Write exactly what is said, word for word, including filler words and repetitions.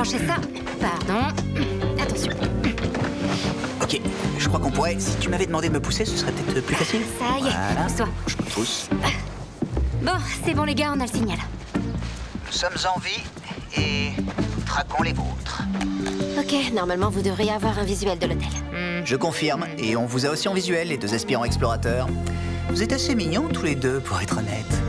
brancher ça. Pardon. Attention. Ok, je crois qu'on pourrait... Si tu m'avais demandé de me pousser, ce serait peut-être plus facile. Ça y est, Voilà. pousse-toi. Je me pousse. Bon, c'est bon les gars, on a le signal. Nous sommes en vie et nous traquons les vôtres. Ok, normalement vous devriez avoir un visuel de l'hôtel. Je confirme, et on vous a aussi en visuel, les deux aspirants explorateurs. Vous êtes assez mignons tous les deux, pour être honnête.